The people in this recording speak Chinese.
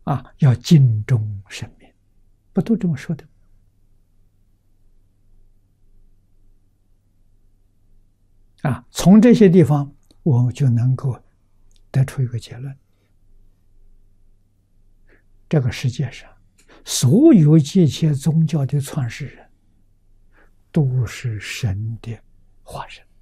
要敬重神明，不都这么说的？从这些地方，我们就能够得出一个结论：这个世界上所有这些宗教的创始人，都是神的化身。